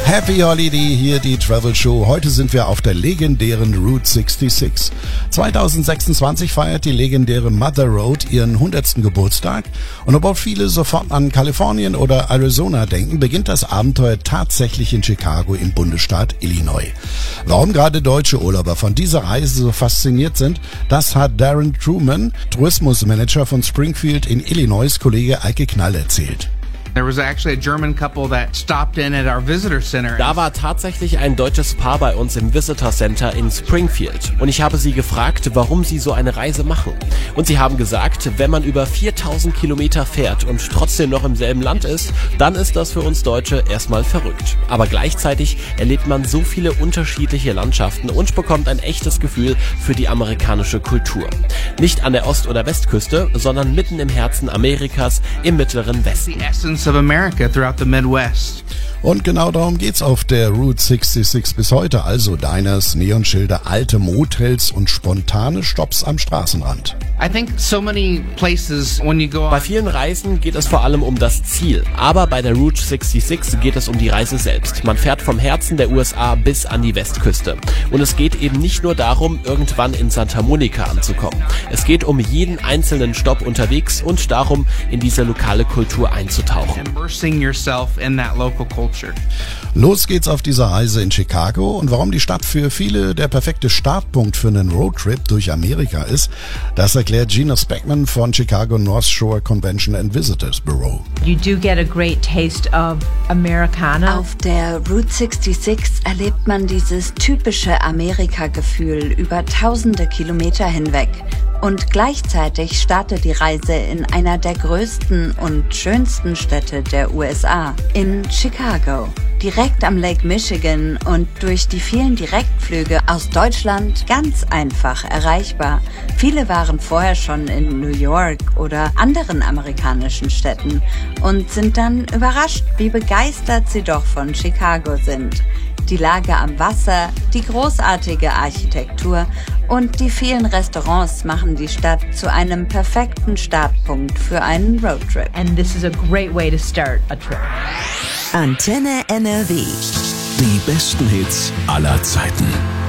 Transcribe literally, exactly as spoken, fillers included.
Happy Holiday, hier die Travel Show. Heute sind wir auf der legendären Route sechsundsechzig. zweitausendsechsundzwanzig feiert die legendäre Mother Road ihren hundertsten Geburtstag. Und obwohl viele sofort an Kalifornien oder Arizona denken, beginnt das Abenteuer tatsächlich in Chicago im Bundesstaat Illinois. Warum gerade deutsche Urlauber von dieser Reise so fasziniert sind, das hat Darren Truman, Tourismusmanager von Springfield in Illinois, Kollege Eike Knall erzählt. There was actually a German couple that stopped in at our visitor center. Da war tatsächlich ein deutsches Paar bei uns im Visitor Center in Springfield. Und ich habe sie gefragt, warum sie so eine Reise machen. Und sie haben gesagt, wenn man über viertausend Kilometer fährt und trotzdem noch im selben Land ist, dann ist das für uns Deutsche erstmal verrückt. Aber gleichzeitig erlebt man so viele unterschiedliche Landschaften und bekommt ein echtes Gefühl für die amerikanische Kultur. Nicht an der Ost- oder Westküste, sondern mitten im Herzen Amerikas, im mittleren Westen. Of America throughout the Midwest. Und genau darum geht's auf der Route sechsundsechzig bis heute. Also Diners, Neonschilder, alte Motels und spontane Stopps am Straßenrand. I think so many places when you go on. Bei vielen Reisen geht es vor allem um das Ziel. Aber bei der Route sechsundsechzig geht es um die Reise selbst. Man fährt vom Herzen der U S A bis an die Westküste. Und es geht eben nicht nur darum, irgendwann in Santa Monica anzukommen. Es geht um jeden einzelnen Stopp unterwegs und darum, in diese lokale Kultur einzutauchen. Immersing yourself in that local culture. Los geht's auf dieser Reise in Chicago, und warum die Stadt für viele der perfekte Startpunkt für einen Roadtrip durch Amerika ist, das erklärt Gina Speckman von Chicago North Shore Convention and Visitors Bureau. You do get a great taste of Americana. Auf der Route sechsundsechzig erlebt man dieses typische Amerika-Gefühl über tausende Kilometer hinweg. Und gleichzeitig startet die Reise in einer der größten und schönsten Städte der U S A, in Chicago. Direkt am Lake Michigan und durch die vielen Direktflüge aus Deutschland ganz einfach erreichbar. Viele waren vorher schon in New York oder anderen amerikanischen Städten und sind dann überrascht, wie begeistert sie doch von Chicago sind. Die Lage am Wasser, die großartige Architektur und die vielen Restaurants machen die Stadt zu einem perfekten Startpunkt für einen Roadtrip. And this is a great way to start a trip. Antenne N R W. Die besten Hits aller Zeiten.